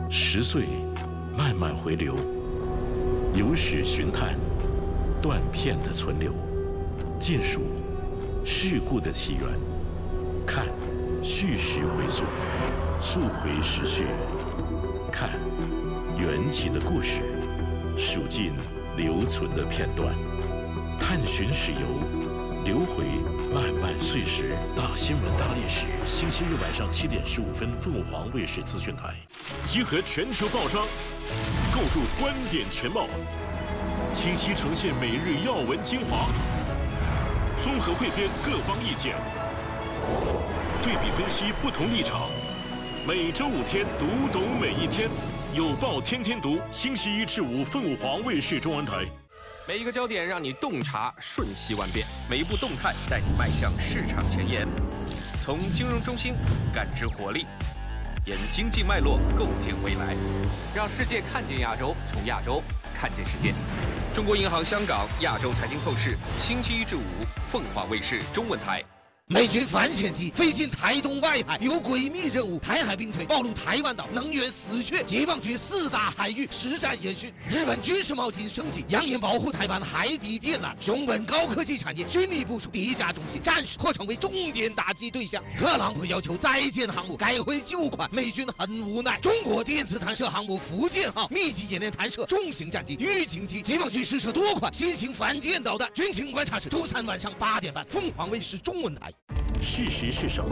10岁慢慢回流，有史寻探，断片的存留，见数事故的起源，看叙事回溯，溯回时序，看缘起的故事，数尽留存的片段，探寻史游，流回漫漫岁时。大新闻大历史，星期日晚上7点15分，凤凰卫视资讯台，集合全球报章，构筑观点全貌，清晰呈现每日要闻精华，综合汇编各方意见，对比分析不同立场。每周5天，读懂每一天，有报天天读。星期1至5，凤凰卫视中文台。 每一个焦点让你洞察瞬息万变，每一步动态带你迈向市场前沿。从金融中心感知活力，沿经济脉络构建未来，让世界看见亚洲，从亚洲看见世界。中国银行香港亚洲财经透视，星期1至5，凤凰卫视中文台。 美军反潜机飞进台东外海，有诡秘任务。台海兵推暴露台湾岛能源死穴，解放军4大海域实战演训。日本军事冒进升级，扬言保护台湾海底电缆。熊本高科技产业军力部署地下中心，暂时或成为重点打击对象。特朗普要求再建航母，改回旧款，美军很无奈。中国电子弹射航母福建号密集演练弹射重型战机预警机，解放军试射多款新型反舰导弹。军情观察室，周3晚上8点半，凤凰卫视中文台。 事实是什么？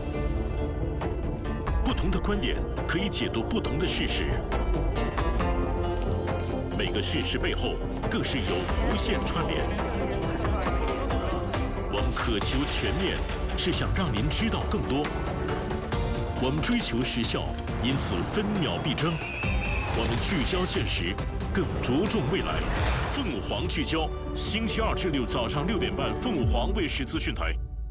不同的观点可以解读不同的事实，每个事实背后更是有无限串联。我们渴求全面，是想让您知道更多。我们追求时效，因此分秒必争。我们聚焦现实，更着重未来。凤凰聚焦，星期2至6早上6点半，凤凰卫视资讯台。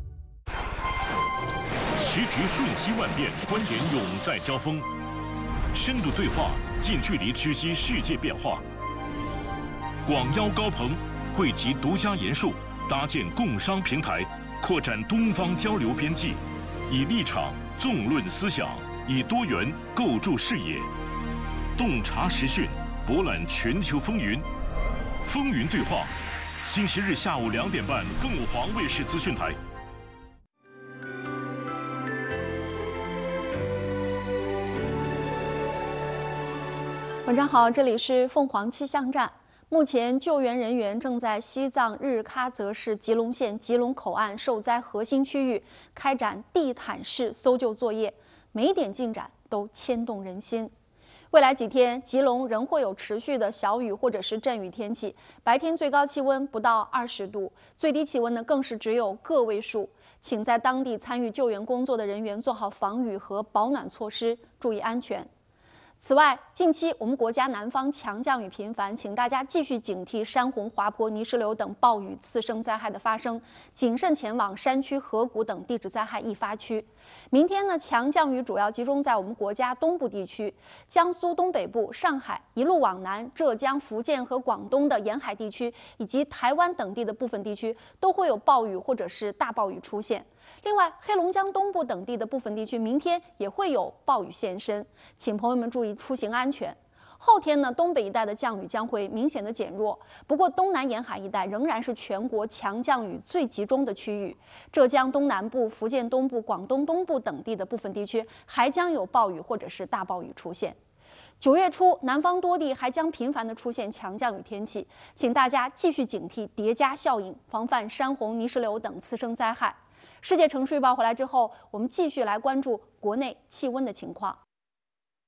时局瞬息万变，观点永在交锋，深度对话，近距离直击世界变化。广邀高朋，汇集独家研述，搭建共商平台，扩展东方交流边际，以立场纵论思想，以多元构筑视野，洞察时讯，博览全球风云。风云对话，星期日下午2点半，凤凰卫视资讯台。 晚上好，这里是凤凰气象站。目前救援人员正在西藏日喀则市吉隆县吉隆口岸受灾核心区域开展地毯式搜救作业，每一点进展都牵动人心。未来几天，吉隆仍会有持续的小雨或者是阵雨天气，白天最高气温不到20度，最低气温呢更是只有个位数。请在当地参与救援工作的人员做好防雨和保暖措施，注意安全。此外，近期我们国家南方强降雨频繁，请大家继续警惕山洪、滑坡、泥石流等暴雨次生灾害的发生，谨慎前往山区、河谷等地质灾害易发区。明天呢，强降雨主要集中在我们国家东部地区，江苏东北部、上海一路往南，浙江、福建和广东的沿海地区，以及台湾等地的部分地区都会有暴雨或者是大暴雨出现。另外，黑龙江东部等地的部分地区明天也会有暴雨现身，请朋友们注意出行安全。后天呢，东北一带的降雨将会明显的减弱，不过东南沿海一带仍然是全国强降雨最集中的区域。浙江东南部、福建东部、广东东部等地的部分地区还将有暴雨或者是大暴雨出现。9月初，南方多地还将频繁地出现强降雨天气，请大家继续警惕叠加效应，防范山洪、泥石流等次生灾害。世界城市预报回来之后，我们继续来关注国内气温的情况。